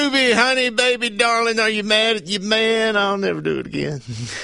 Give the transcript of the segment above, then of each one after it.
Ruby, honey, baby, darling, are you mad at your man? I'll never do it again.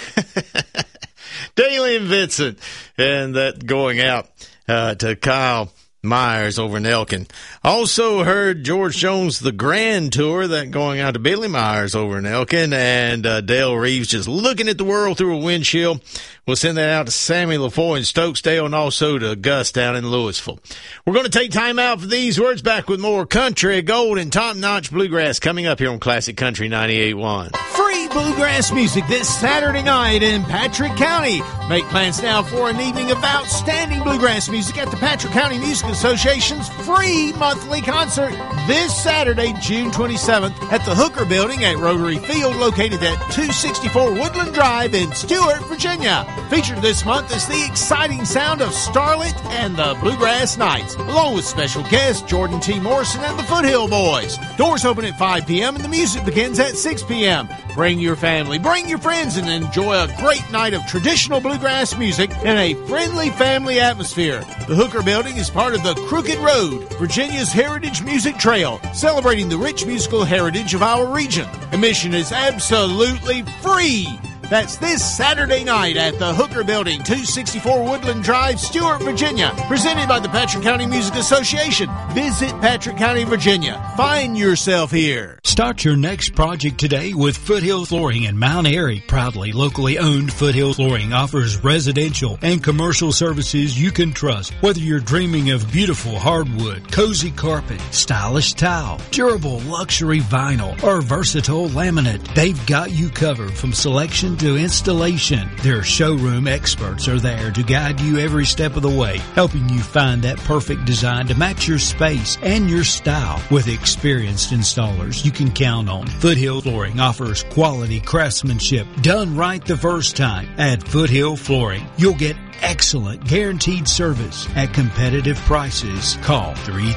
Daly and Vincent, and that going out to Kyle Myers over in Elkin. Also heard George Jones, the Grand Tour, that going out to Billy Myers over in Elkin, and Dale Reeves just looking at the world through a windshield. We'll send that out to Sammy LaFoy in Stokesdale and also to Gus down in Louisville. We're going to take time out for these words. Back with more country, gold, and top-notch bluegrass coming up here on Classic Country 98.1. Free bluegrass music this Saturday night in Patrick County. Make plans now for an evening of outstanding bluegrass music at the Patrick County Music Association's free monthly concert this Saturday, June 27th at the Hooker Building at Rotary Field, located at 264 Woodland Drive in Stuart, Virginia. Featured this month is the exciting sound of Starlet and the Bluegrass Knights, along with special guests Jordan T. Morrison and the Foothill Boys. Doors open at 5 p.m. and the music begins at 6 p.m. Bring your family, bring your friends, and enjoy a great night of traditional bluegrass music in a friendly family atmosphere. The Hooker Building is part of the Crooked Road, Virginia's Heritage Music Trail, celebrating the rich musical heritage of our region. Admission is absolutely free. That's this Saturday night at the Hooker Building, 264 Woodland Drive, Stuart, Virginia. Presented by the Patrick County Music Association. Visit Patrick County, Virginia. Find yourself here. Start your next project today with Foothill Flooring in Mount Airy. Proudly locally owned, Foothill Flooring offers residential and commercial services you can trust. Whether you're dreaming of beautiful hardwood, cozy carpet, stylish tile, durable luxury vinyl, or versatile laminate, they've got you covered from selection to installation. Their showroom experts are there to guide you every step of the way, helping you find that perfect design to match your space and your style. With experienced installers you can count on, Foothill Flooring offers quality craftsmanship done right the first time. At Foothill Flooring, you'll get excellent guaranteed service at competitive prices. Call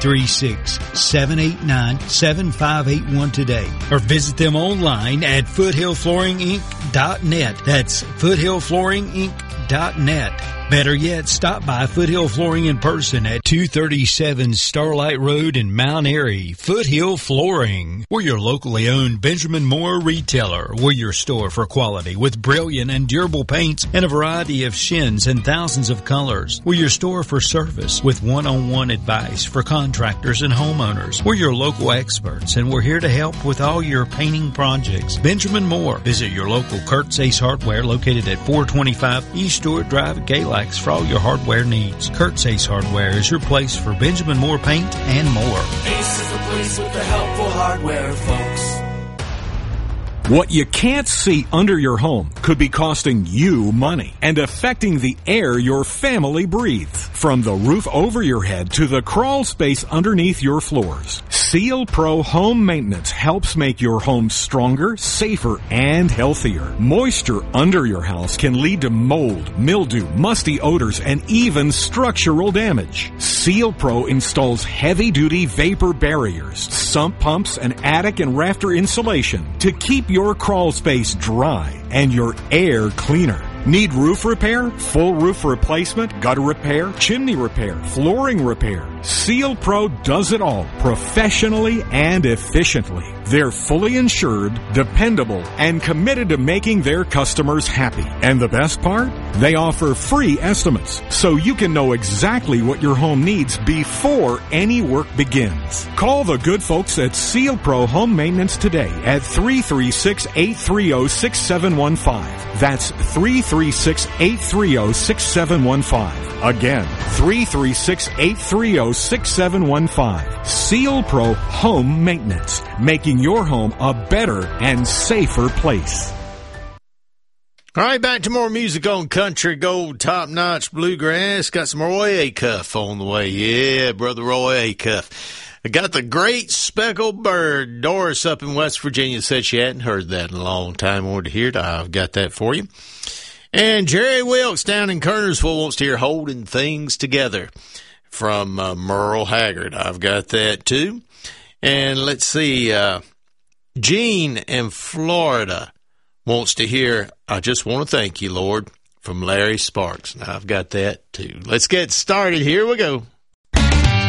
336-789-7581 today or visit them online at foothillflooringinc.net. That's foothillflooringinc.net. Better yet, stop by Foothill Flooring in person at 237 Starlight Road in Mount Airy. Foothill Flooring. We're your locally owned Benjamin Moore retailer. We're your store for quality with brilliant and durable paints and a variety of shins and thousands of colors. We're your store for service with one-on-one advice for contractors and homeowners. We're your local experts, and we're here to help with all your painting projects. Benjamin Moore. Visit your local Kurt's Ace Hardware located at 425 East Stewart Drive at Galax for all your hardware needs. Kurt's Ace Hardware is your place for Benjamin Moore paint and more. Ace is the place with the helpful hardware, folks. What you can't see under your home could be costing you money and affecting the air your family breathes. From the roof over your head to the crawl space underneath your floors, Seal Pro Home Maintenance helps make your home stronger, safer, and healthier. Moisture under your house can lead to mold, mildew, musty odors, and even structural damage. Seal Pro installs heavy-duty vapor barriers, sump pumps, and attic and rafter insulation to keep your crawl space dry and your air cleaner. Need roof repair, full roof replacement, gutter repair, chimney repair, flooring repair? Seal Pro does it all professionally and efficiently. They're fully insured, dependable, and committed to making their customers happy. And the best part? They offer free estimates, so you can know exactly what your home needs before any work begins. Call the good folks at Seal Pro Home Maintenance today at 336-830-6715. That's 336-830-6715. Again, 336-830-6715. Seal Pro Home Maintenance, making your home a better and safer place. All right, back to more music on Country Gold, top-notch bluegrass. Got some Roy Acuff on the way. Yeah, Brother Roy Acuff. I got the Great Speckled Bird. Doris up in West Virginia said she hadn't heard that in a long time. Wanted to hear it. I've got that for you. And Jerry Wilkes down in Kernersville wants to hear Holding Things Together from Merle Haggard. I've got that too. And let's see, Gene in Florida wants to hear I Just Want to Thank You, Lord, from Larry Sparks. Now, I've got that too. Let's get started. Here we go.